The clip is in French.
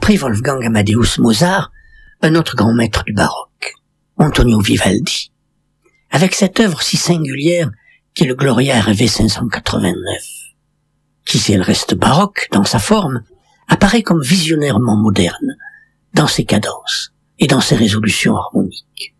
Après Wolfgang Amadeus Mozart, un autre grand maître du baroque, Antonio Vivaldi, avec cette œuvre si singulière qu'est le Gloria RV 589, qui, si elle reste baroque dans sa forme, apparaît comme visionnairement moderne dans ses cadences et dans ses résolutions harmoniques.